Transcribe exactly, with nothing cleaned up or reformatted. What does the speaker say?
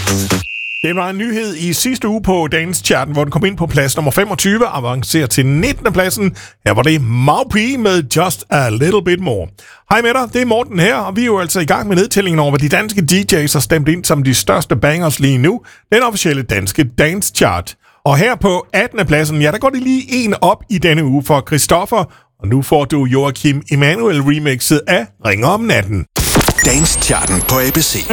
Det var en nyhed i sidste uge på Dance Charten, hvor den kom ind på plads nummer femogtyve, avancerer til nittende pladsen. Her var det Maupi med Just a Little Bit More. Hej med dig, det er Morten her, og vi er jo altså i gang med nedtællingen over, hvad de danske D J's har stemt ind som de største bangers lige nu. Den officielle danske Dance Chart. Og her på attende pladsen, ja, der går det lige en op i denne uge for Christoffer. Og nu får du Joachim Emanuel remixet af Ringer om natten. Dance Charten på A B C.